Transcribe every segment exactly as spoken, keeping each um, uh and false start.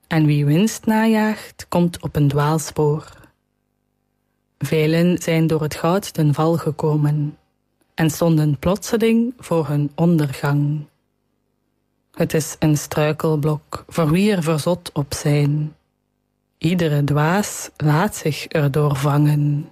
En wie winst najaagt, komt op een dwaalspoor. Velen zijn door het goud ten val gekomen en stonden plotseling voor hun ondergang. Het is een struikelblok voor wie er verzot op zijn. Iedere dwaas laat zich erdoor vangen.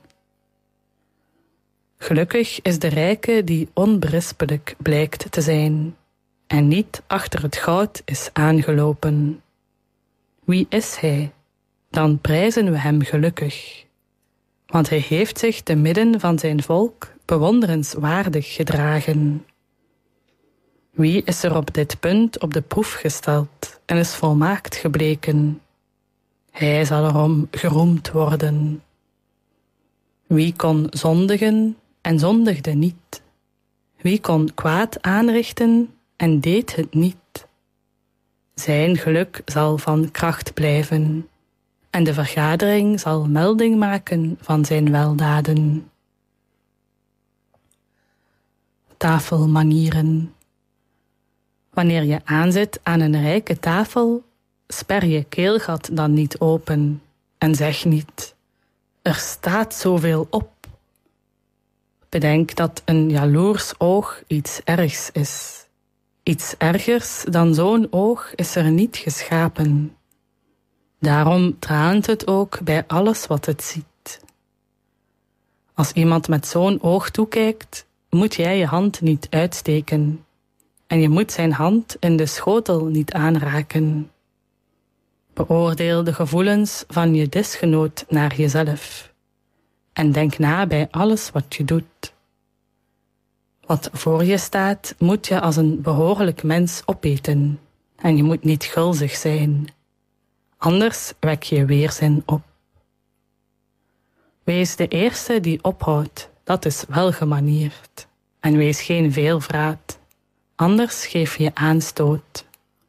Gelukkig is de rijke die onberispelijk blijkt te zijn en niet achter het goud is aangelopen. Wie is hij? Dan prijzen we hem gelukkig, want hij heeft zich te midden van zijn volk bewonderenswaardig gedragen. Wie is er op dit punt op de proef gesteld en is volmaakt gebleken? Hij zal erom geroemd worden. Wie kon zondigen en zondigde niet? Wie kon kwaad aanrichten en deed het niet? Zijn geluk zal van kracht blijven en de vergadering zal melding maken van zijn weldaden. Tafelmanieren. Wanneer je aanzit aan een rijke tafel, sper je keelgat dan niet open en zeg niet: er staat zoveel op. Bedenk dat een jaloers oog iets ergs is. Iets ergers dan zo'n oog is er niet geschapen. Daarom traant het ook bij alles wat het ziet. Als iemand met zo'n oog toekijkt, moet jij je hand niet uitsteken. En je moet zijn hand in de schotel niet aanraken. Beoordeel de gevoelens van je disgenoot naar jezelf. En denk na bij alles wat je doet. Wat voor je staat, moet je als een behoorlijk mens opeten. En je moet niet gulzig zijn. Anders wek je weerzin op. Wees de eerste die ophoudt, dat is welgemanierd. En wees geen veelvraat, anders geef je aanstoot.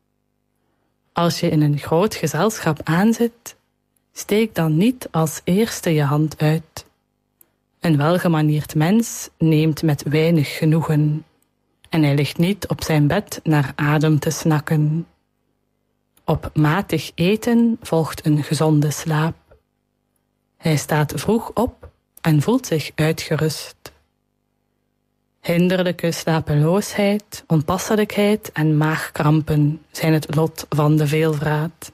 Als je in een groot gezelschap aanzit, steek dan niet als eerste je hand uit. Een welgemanierd mens neemt met weinig genoegen en hij ligt niet op zijn bed naar adem te snakken. Op matig eten volgt een gezonde slaap. Hij staat vroeg op en voelt zich uitgerust. Hinderlijke slapeloosheid, onpasselijkheid en maagkrampen zijn het lot van de veelvraat.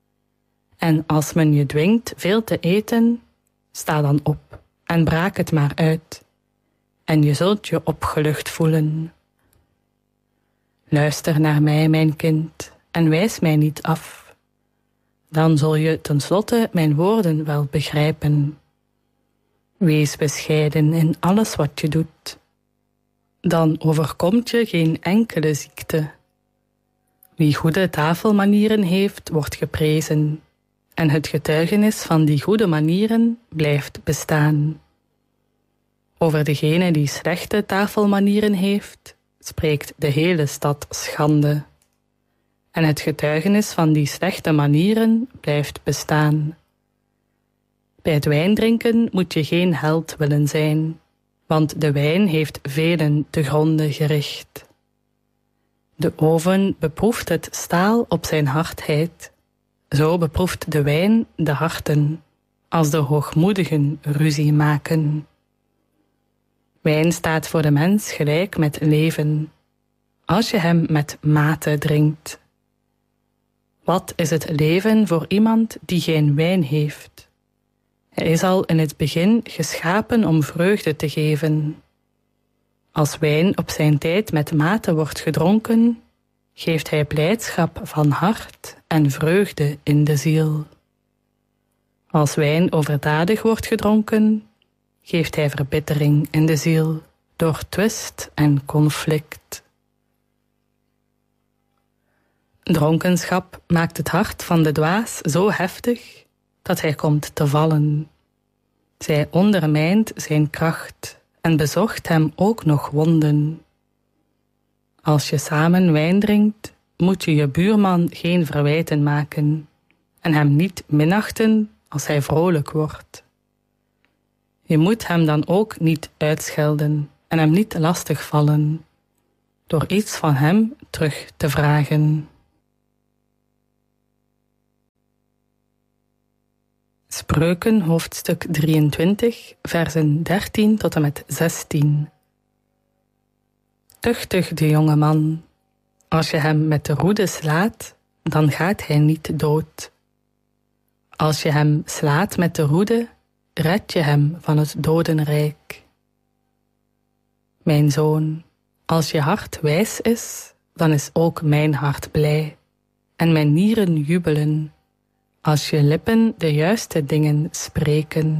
En als men je dwingt veel te eten, sta dan op en braak het maar uit. En je zult je opgelucht voelen. Luister naar mij, mijn kind, en wijs mij niet af. Dan zul je tenslotte mijn woorden wel begrijpen. Wees bescheiden in alles wat je doet. Dan overkomt je geen enkele ziekte. Wie goede tafelmanieren heeft, wordt geprezen. En het getuigenis van die goede manieren blijft bestaan. Over degene die slechte tafelmanieren heeft, spreekt de hele stad schande. En het getuigenis van die slechte manieren blijft bestaan. Bij het wijndrinken moet je geen held willen zijn, want de wijn heeft velen te gronde gericht. De oven beproeft het staal op zijn hardheid. Zo beproeft de wijn de harten, als de hoogmoedigen ruzie maken. Wijn staat voor de mens gelijk met leven, als je hem met mate drinkt. Wat is het leven voor iemand die geen wijn heeft? Hij is al in het begin geschapen om vreugde te geven. Als wijn op zijn tijd met mate wordt gedronken, geeft hij blijdschap van hart en vreugde in de ziel. Als wijn overdadig wordt gedronken, geeft hij verbittering in de ziel door twist en conflict. Dronkenschap maakt het hart van de dwaas zo heftig dat hij komt te vallen. Zij ondermijnt zijn kracht en bezorgt hem ook nog wonden. Als je samen wijn drinkt, moet je je buurman geen verwijten maken en hem niet minachten als hij vrolijk wordt. Je moet hem dan ook niet uitschelden en hem niet lastigvallen, door iets van hem terug te vragen. Spreuken, hoofdstuk drieëntwintig, versen dertien tot en met zestien. Tuchtig de jonge man. Als je hem met de roede slaat, dan gaat hij niet dood. Als je hem slaat met de roede, red je hem van het dodenrijk. Mijn zoon, als je hart wijs is, dan is ook mijn hart blij, en mijn nieren jubelen, als je lippen de juiste dingen spreken.